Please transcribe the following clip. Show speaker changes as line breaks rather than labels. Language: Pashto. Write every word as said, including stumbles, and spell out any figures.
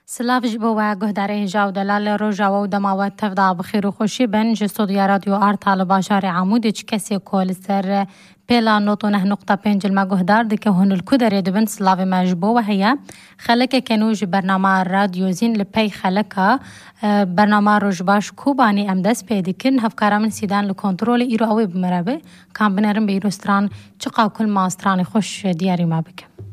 سلاف جبو و گهداره جاو دلال روژا و دماوت تفضع بخیر و خوشی بن جستودی رادیو آرت حال باشار عمودی چی کسی کول سر پیلا نوتو نه نقطه پنج الما گهدار دکه هن الکودره دبن سلاف مجبو و هیا خلک کنوج برنامه رادیو زین لپی خلکا برنامه روژباش کوبانی امدست پیدکن هفکارا من سیدان لکنترول ایرو اوی بمرابه کام بنرم به ایرو ستران چقا کل ما ستران خوش دیاری ما بکم.